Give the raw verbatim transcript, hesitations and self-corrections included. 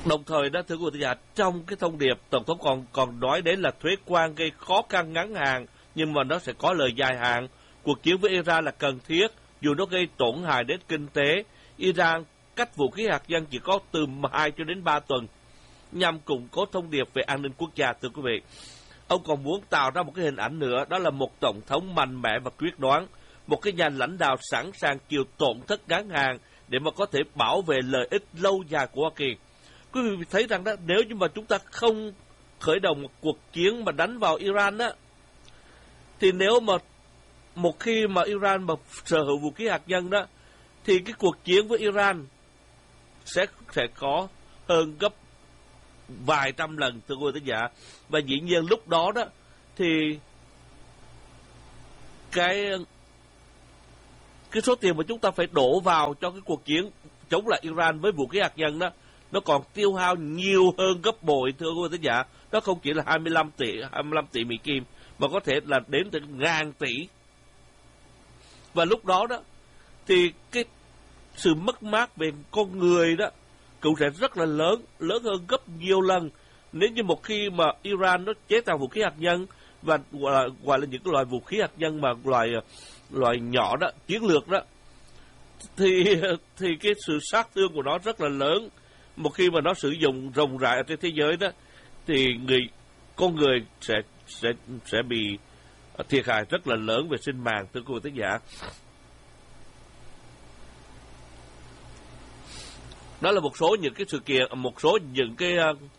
Đồng thời đó, thưa quý vị thính giả, trong cái thông điệp Tổng thống còn còn nói đến là thuế quan gây khó khăn ngắn hạn, nhưng mà nó sẽ có lời dài hạn. Cuộc chiến với Iran là cần thiết, dù nó gây tổn hại đến kinh tế. Iran cách vũ khí hạt nhân chỉ có từ hai cho đến ba tuần, nhằm củng cố thông điệp về an ninh quốc gia, thưa quý vị. Ông còn muốn tạo ra một cái hình ảnh nữa, đó là một tổng thống mạnh mẽ và quyết đoán, một cái nhà lãnh đạo sẵn sàng chịu tổn thất ngắn hạn để mà có thể bảo vệ lợi ích lâu dài của Hoa Kỳ. Quý vị thấy rằng đó, nếu như mà chúng ta không khởi động một cuộc chiến mà đánh vào Iran á, thì nếu mà một khi mà Iran mà sở hữu vũ khí hạt nhân đó, thì cái cuộc chiến với Iran sẽ sẽ có hơn gấp vài trăm lần, thưa quý vị thính giả. Và dĩ nhiên lúc đó đó thì cái cái số tiền mà chúng ta phải đổ vào cho cái cuộc chiến chống lại Iran với vũ khí hạt nhân đó, nó còn tiêu hao nhiều hơn gấp bội, thưa quý vị thính giả. Nó không chỉ là hai mươi lăm tỷ, hai mươi lăm tỷ Mỹ Kim, mà có thể là đến từ ngàn tỷ. Và lúc đó đó thì cái sự mất mát về con người đó cũng sẽ rất là lớn, lớn hơn gấp nhiều lần. Nếu như một khi mà Iran nó chế tạo vũ khí hạt nhân, và gọi là, gọi là những cái loại vũ khí hạt nhân mà loại loại nhỏ đó, chiến lược đó, thì thì cái sự sát thương của nó rất là lớn. Một khi mà nó sử dụng rộng rãi ở trên thế giới đó, thì người con người sẽ sẽ sẽ bị thiệt hại rất là lớn về sinh mạng, thưa quý vị thính giả. Đó là một số những cái sự kiện, một số những cái